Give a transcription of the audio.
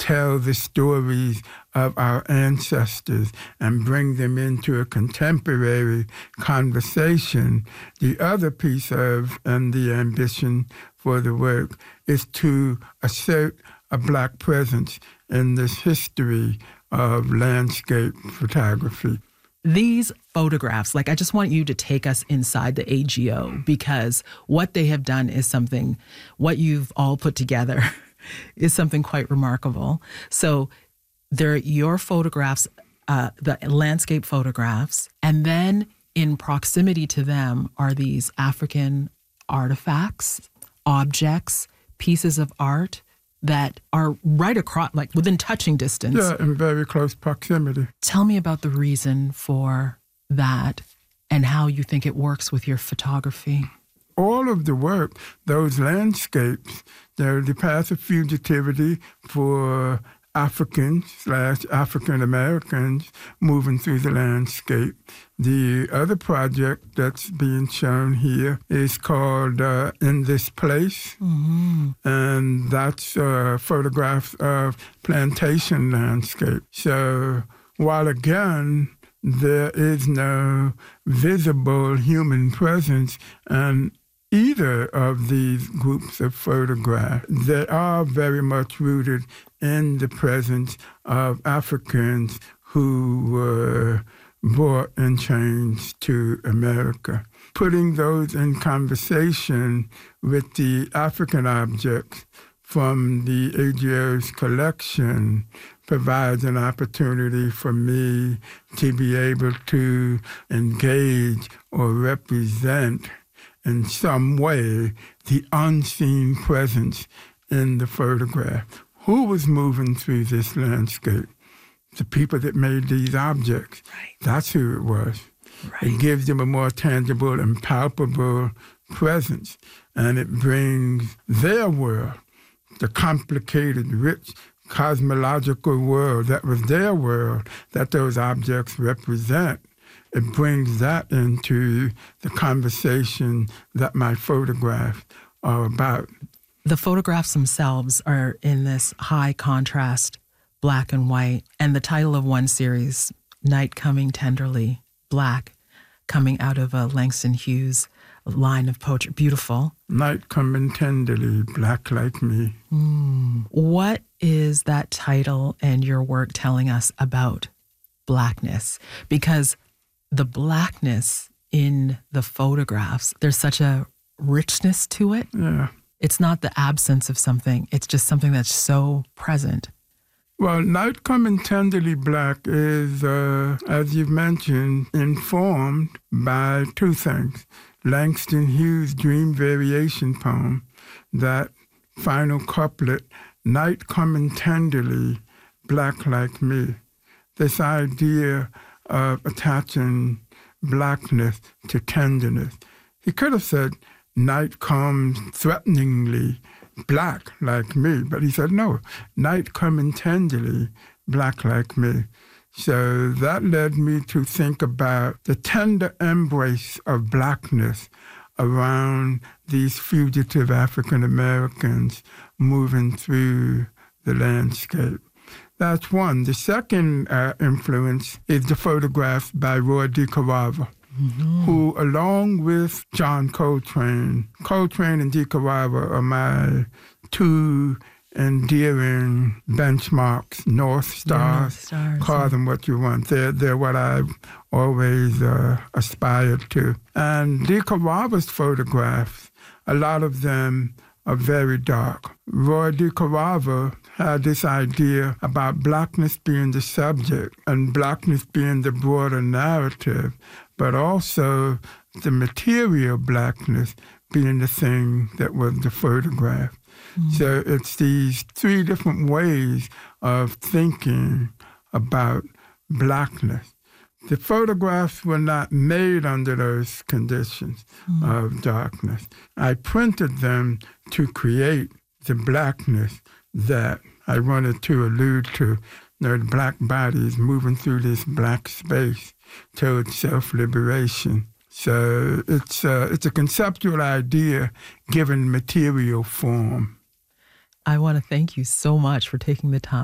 tell the stories of our ancestors and bring them into a contemporary conversation. The other piece of, and the ambition for the work, is to assert a Black presence in this history of landscape photography. These photographs, I just want you to take us inside the AGO, because what they have done is something, what you've all put together is something quite remarkable. So they're your photographs, the landscape photographs, and then in proximity to them are these African artifacts, objects, pieces of art that are right across, within touching distance. Yeah, in very close proximity. Tell me about the reason for that and how you think it works with your photography. All of the work, those landscapes, they're the path of fugitivity for Africans/African Americans moving through the landscape. The other project that's being shown here is called In This Place, and that's photographs of plantation landscape. So while again, there is no visible human presence and either of these groups of photographs, they are very much rooted in the presence of Africans who were brought in chains to America. Putting those in conversation with the African objects from the AGO's collection provides an opportunity for me to be able to engage or represent in some way the unseen presence in the photograph. Who was moving through this landscape? The people that made these objects. Right. That's who it was. Right. It gives them a more tangible and palpable presence, and it brings their world, the complicated, rich, cosmological world that was their world, that those objects represent. It brings that into the conversation that my photographs are about. The photographs themselves are in this high contrast, black and white, and the title of one series, Night Coming Tenderly, Black, coming out of a Langston Hughes line of poetry. Beautiful. Night coming tenderly, black like me. What is that title and your work telling us about Blackness? Because the Blackness in the photographs, there's such a richness to it. Yeah. It's not the absence of something. It's just something that's so present. Well, Night Coming Tenderly Black is, as you've mentioned, informed by two things. Langston Hughes' Dream Variation poem, that final couplet, Night Coming Tenderly, Black like me. This idea of attaching blackness to tenderness. He could have said, night comes threateningly, black like me. But he said, no, night coming tenderly, black like me. So that led me to think about the tender embrace of blackness around these fugitive African Americans moving through the landscape. That's one. The second influence is the photographs by Roy DeCarava, who, along with John Coltrane and DeCarava are my two endearing benchmarks, North Stars. Call them what you want. They're what I've always aspired to. And DeCarava's photographs, a lot of them are very dark. Roy DeCarava had this idea about blackness being the subject and blackness being the broader narrative, but also the material blackness being the thing that was the photograph. So it's these three different ways of thinking about blackness. The photographs were not made under those conditions of darkness. I printed them to create the blackness that I wanted to allude to. The black bodies moving through this black space towards self-liberation. So it's a conceptual idea given material form. I want to thank you so much for taking the time.